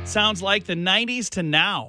Sounds like the 90s to now.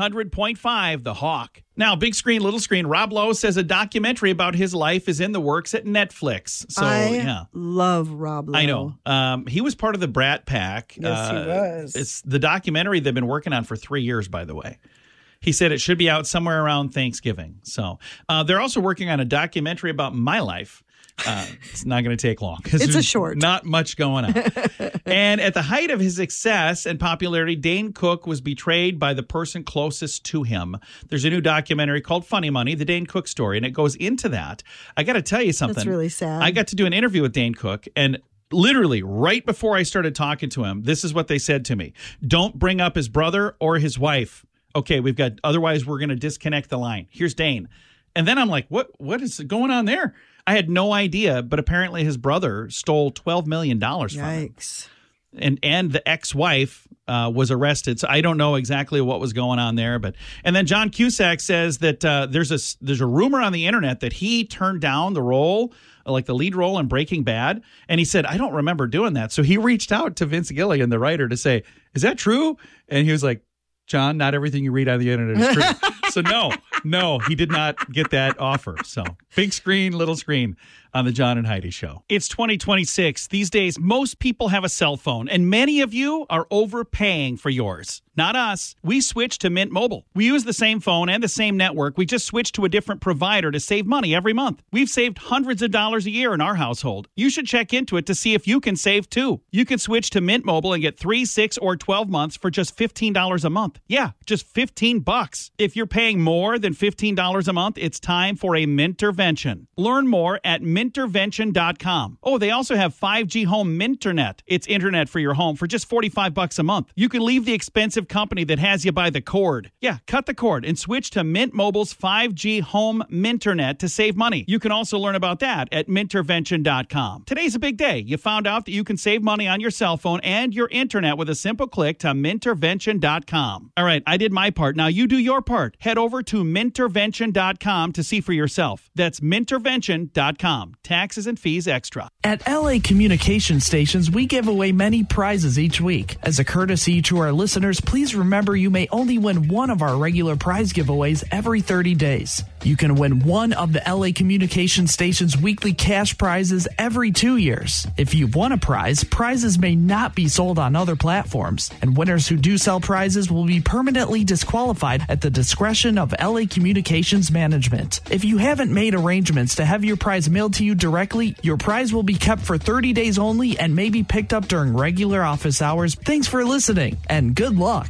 100.5 The Hawk. Now, big screen, little screen. Rob Lowe says a documentary about his life is in the works at Netflix. So, I love Rob Lowe. I know. He was part of the Brat Pack. Yes, he was. It's the documentary they've been working on for 3 years, by the way. He said it should be out somewhere around Thanksgiving. So they're also working on a documentary about my life. It's not going to take long. It's a short. Not much going on. And at the height of his success and popularity, Dane Cook was betrayed by the person closest to him. There's a new documentary called Funny Money, the Dane Cook story, and it goes into that. I got to tell you something. That's really sad. I got to do an interview with Dane Cook, and literally right before I started talking to him, this is what they said to me. Don't bring up his brother or his wife. Okay, otherwise we're going to disconnect the line. Here's Dane. And then I'm like, what is going on there? I had no idea, but apparently his brother stole $12 million from him. Yikes. And the ex-wife was arrested. So I don't know exactly what was going on there. And then John Cusack says that there's a rumor on the internet that he turned down the role, like the lead role in Breaking Bad. And he said, I don't remember doing that. So he reached out to Vince Gilligan, the writer, to say, is that true? And he was like, John, not everything you read on the internet is true. So no, he did not get that offer. So big screen, little screen on the John and Heidi Show. It's 2026. These days, most people have a cell phone, and many of you are overpaying for yours. Not us. We switched to Mint Mobile. We use the same phone and the same network. We just switched to a different provider to save money every month. We've saved hundreds of dollars a year in our household. You should check into it to see if you can save too. You can switch to Mint Mobile and get 3, 6, or 12 months for just $15 a month. Yeah, just $15. If you're paying more than $15 a month, it's time for a Mintervention. Learn more at Mintervention.com. Oh, they also have 5G Home Minternet. It's internet for your home for just $45 a month. You can leave the expensive company that has you by the cord. Yeah, cut the cord and switch to Mint Mobile's 5G Home Minternet to save money. You can also learn about that at Mintervention.com. Today's a big day. You found out that you can save money on your cell phone and your internet with a simple click to Mintervention.com. All right, I did my part. Now you do your part. Head over to Mintervention.com to see for yourself. That's Mintervention.com. Taxes and fees extra. At LA Communication Stations, we give away many prizes each week. As a courtesy to our listeners, please remember you may only win one of our regular prize giveaways every 30 days. You can win one of the LA Communication Station's weekly cash prizes every 2 years. If you've won a prize, prizes may not be sold on other platforms, and winners who do sell prizes will be permanently disqualified at the discretion of LA Communications Management. If you haven't made arrangements to have your prize mailed to you directly, your prize will be kept for 30 days only and may be picked up during regular office hours. Thanks for listening, and good luck.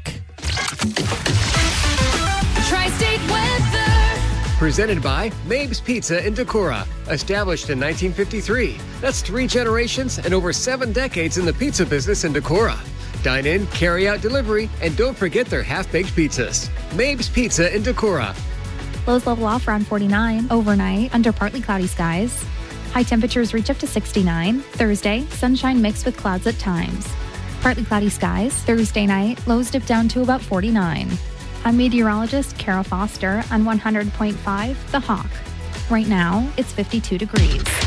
Tri-State weather. Presented by Mabe's Pizza in Decorah. Established in 1953. That's 3 generations and over 7 decades in the pizza business in Decorah. Dine in, carry out delivery, and don't forget their half-baked pizzas. Mabe's Pizza in Decorah. Lows level off around 49. Overnight, under partly cloudy skies. High temperatures reach up to 69. Thursday, sunshine mixed with clouds at times. Partly cloudy skies. Thursday night, lows dip down to about 49. I'm meteorologist Kara Foster on 100.5 The Hawk. Right now, it's 52 degrees.